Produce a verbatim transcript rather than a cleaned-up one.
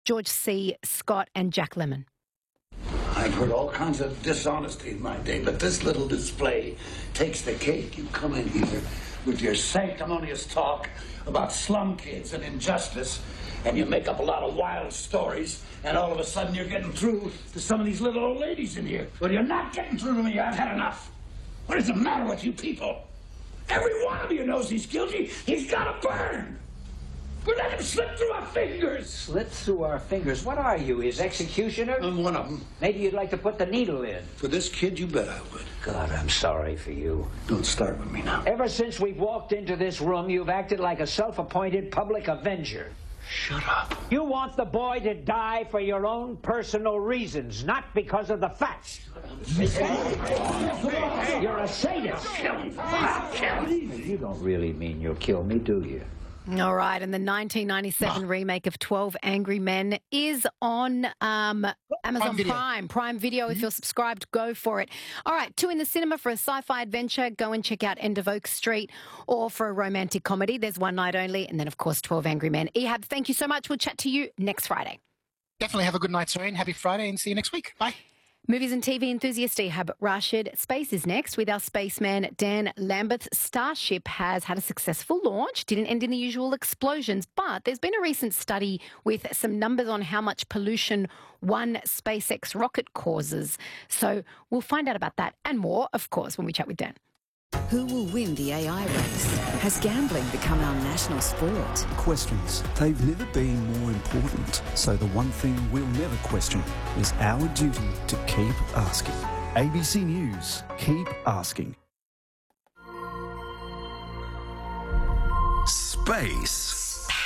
George C. Scott and Jack Lemmon. I've heard all kinds of dishonesty in my day, but this little display takes the cake. You come in here with your sanctimonious talk about slum kids and injustice, and you make up a lot of wild stories, and all of a sudden you're getting through to some of these little old ladies in here. Well, you're not getting through to me. I've had enough. What is the matter with you people? Every one of you knows he's guilty. He's got to burn. We let him slip through our fingers. Slip through our fingers? What are you, his executioner? I'm one of them. Maybe you'd like to put the needle in. For this kid, you bet I would. God, I'm sorry for you. Don't start with me now. Ever since we've walked into this room, you've acted like a self-appointed public avenger. Shut up. You want the boy to die for your own personal reasons, not because of the facts. You're a sadist. Kill him. Kill him. You don't really mean you'll kill me, do you? All right, and the nineteen ninety-seven remake of twelve Angry Men is on um, Amazon Prime Video. Prime. Prime Video, if you're subscribed, go for it. All right, two in the cinema for a sci-fi adventure, go and check out End of Oak Street, or for a romantic comedy, there's One Night Only, and then, of course, twelve Angry Men. Ehab, thank you so much. We'll chat to you next Friday. Definitely have a good night's rain. Happy Friday and see you next week. Bye. Movies and T V enthusiast Ehab Rashid. Space is next with our spaceman Dan Lambeth. Starship has had a successful launch, didn't end in the usual explosions, but there's been a recent study with some numbers on how much pollution one SpaceX rocket causes. So we'll find out about that and more, of course, when we chat with Dan. Who will win the A I race? Has gambling become our national sport? Questions. They've never been more important. So the one thing we'll never question is our duty to keep asking. A B C News. Keep asking. Space.